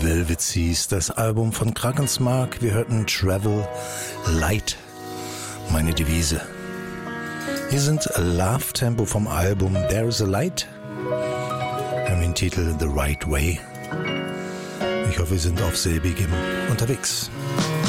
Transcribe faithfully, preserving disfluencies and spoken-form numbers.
Velvet Seas, das Album von Krakensmark. Wir hörten Travel Light, meine Devise. Hier sind Love Tempo vom Album There's a Light. Wir haben den Titel The Right Way. Ich hoffe, wir sind auf selbigem unterwegs.